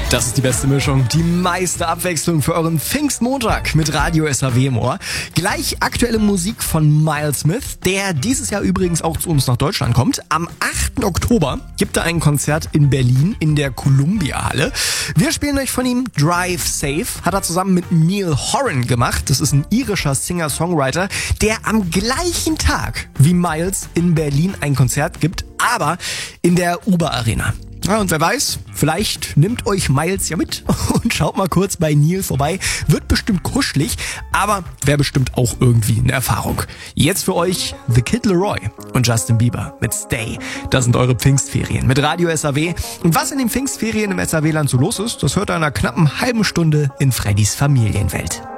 Das ist die beste Mischung, die meiste Abwechslung für euren Pfingstmontag mit Radio SAW im Ohr. Gleich aktuelle Musik von Miles Smith, der dieses Jahr übrigens auch zu uns nach Deutschland kommt. Am 8. Oktober gibt er ein Konzert in Berlin in der Columbia-Halle. Wir spielen euch von ihm Drive Safe, hat er zusammen mit Neil Horan gemacht. Das ist ein irischer Singer-Songwriter, der am gleichen Tag wie Miles in Berlin ein Konzert gibt, aber in der Uber Arena. Ja, und wer weiß, vielleicht nimmt euch Miles ja mit und schaut mal kurz bei Neil vorbei. Wird bestimmt kuschelig, aber wäre bestimmt auch irgendwie eine Erfahrung. Jetzt für euch The Kid Laroi und Justin Bieber mit Stay. Das sind eure Pfingstferien mit Radio SAW. Und was in den Pfingstferien im SAW-Land so los ist, das hört ihr in einer knappen halben Stunde in Freddys Familienwelt.